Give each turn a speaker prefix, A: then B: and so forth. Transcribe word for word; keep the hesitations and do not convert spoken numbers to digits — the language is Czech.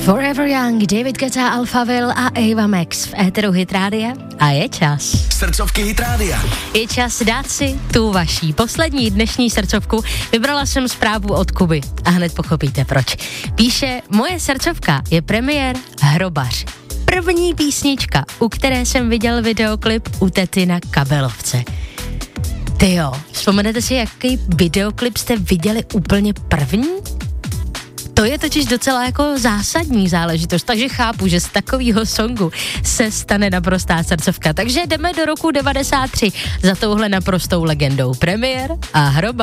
A: Forever Young, David Guetta, Alphaville a Ava Max v éteru Hit Rádia a je čas.
B: Srdcovky Hit Rádia.
A: Je čas dát si tu vaší poslední dnešní srdcovku. Vybrala jsem zprávu od Kuby a hned pochopíte proč. Píše, moje srdcovka je premiér Hrobař. První písnička, u které jsem viděl videoklip u tety na kabelovce. Tyjo, vzpomenete si, jaký videoklip jste viděli úplně první? To je totiž docela jako zásadní záležitost, takže chápu, že z takového songu se stane naprostá srdcovka. Takže jdeme do roku devadesát tři za touhle naprostou legendou. Premiér a Hrobař.